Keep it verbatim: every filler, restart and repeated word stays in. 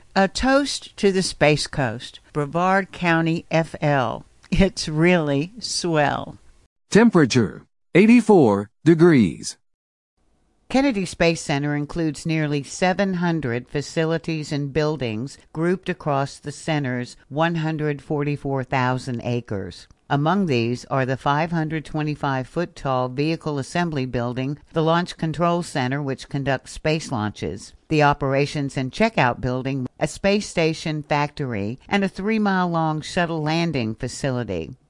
A toast to the Space Coast, Brevard County, F L. It's really swell. Temperature, eighty-four degrees. Kennedy Space Center includes nearly seven hundred facilities and buildings grouped across the center's one hundred forty-four thousand acres. Among these are the five hundred twenty-five foot tall Vehicle Assembly Building, the Launch Control Center, which conducts space launches, the Operations and Checkout Building, a space station factory, and a three mile long shuttle landing facility.